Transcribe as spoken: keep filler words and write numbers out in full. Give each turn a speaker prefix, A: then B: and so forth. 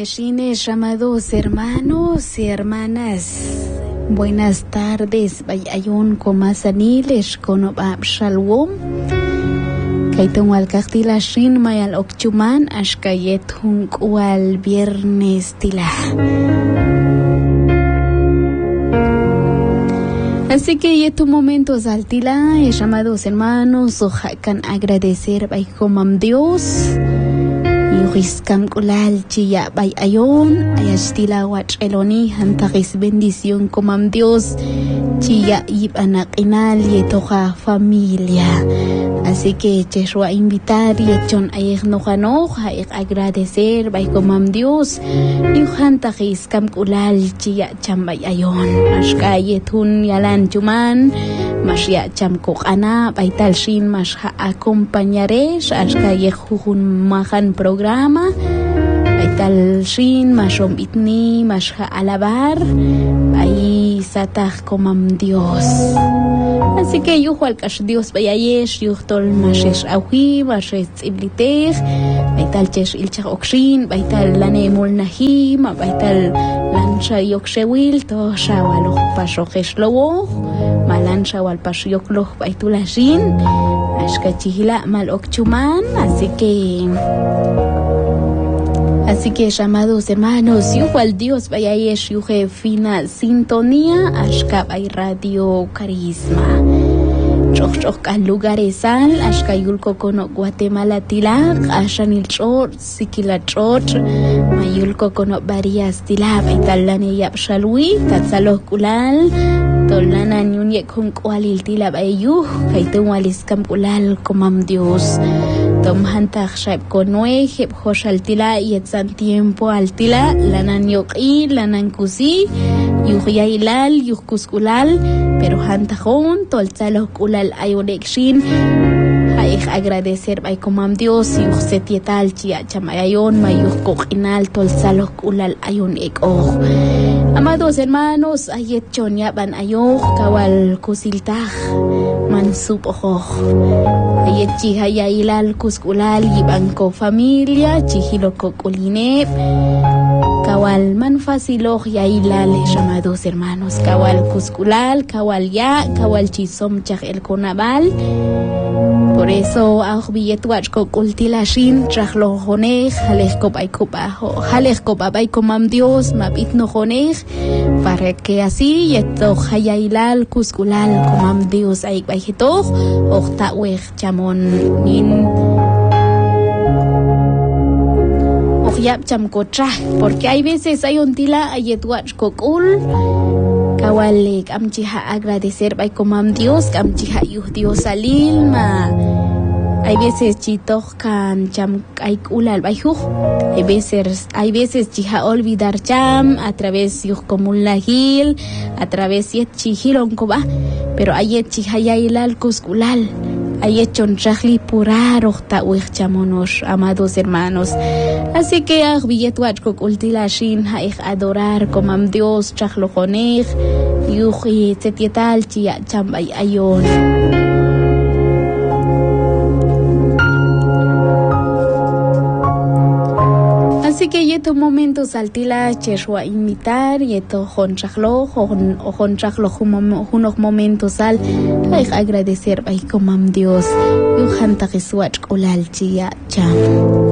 A: Yeshines, amados hermanos y hermanas, buenas tardes. Bayayun komasaniles kono Shalom. Kaitong wal kaktilashin mayal okchuman ashkayet hunk wal viernes tila. Así que y tu momento saltila, es amados hermanos, ojakan agradecer bay comam Dios. Yuhiskam kulal chiya bay ayon, ayastila wach eloni hantakis bendición comam Dios, chiya ib anak inal yetoja familia. Así que cheshwa invitar yechon ayek nojanoj, ayek agradecer bay comam Dios, yuhantakis kam kulal chiya chambay ayon, ashka yetun yalan chuman, masya cham kokana bay talshin masha acompañaresh, ashka yehujun mahan programa, bay talshin mashom itni masha alabar, bay satah comam Dios. Así que yo jual cash Dios bayayesh, yo tol mashesh awi, mashesh iblitech, baital chesh ilchak okshin, baital lane mulnahim, baital lancha yokshewil, to shawaloch pashokesh lowo, malancha wal pashyokloch baitulashin, ashkachihila mal okchuman, así que... Así que, llamados hermanos, yuhual Dios bayayesh yuhe fina sintonía, ashka bay radio carisma. Choch choch kan lugares al, ashka yulko kono Guatemala tilak, ashanil chor, sikila chor, mayulko kono varias tilak, italane yap shalwi, tatsaloh kulal, tolana nyunye kong kwalil tilak bayuh, kaitong walis kam kulal komam Dios. Tom hantak shaib konwe, hip hosh altila, yetzan tiempo altila, lanan yoki, lanan kusi, yuhya ilal, yuhkus kulal, pero hantakon, tolzalo kulal ayonekshin, haik agradecer bay comam Dios, yuh setietal chia chamayayon, mayuh kokinal, tolzalo kulal ayonek oh. Amados hermanos, ayet chonya ban ayoh, kawal kusiltah, mansub oh. Ayet chihaya ilal kuskulal yibanko familia chihiloko kulinep kawal man fasiloj ya ilal, llamados hermanos, kawal kuskulal, kawal ya, kawal chisom chaj el konabal. Por eso aj billetuach ko kultilashin chajlo jonej halej kopay kopajo halej kopabay komam Dios mabit no jonej para que así yeto haya ilal kuskulal komam Dios ay bayhito okta wej chamon nin okyap cham kocha, porque hay veces hay un tila ayetuach kokul kawalik amchiha agradecer bay comam Dios, amchiha yuh Dios alil ma. Hay veces chitoh kan cham ay ulal bayhuh, hay veces hay veces chiha olvidar cham a través yuh comul lahil, a través yet chihilon koba, pero ayet chiha yailal kuskulal. Ayet chonchahli purar okta uichamonos, amados hermanos. Así que ah billetuach kokultilashin haich adorar comam Dios chahlojonech, yuhi setietal chia chambay ayon. Así que yeto momento saltila cheshwa invitar yeto honchachlo o honchachlo unos momentos al hay agradecer bay comam Dios yuhanta kiswach ulal chia cham.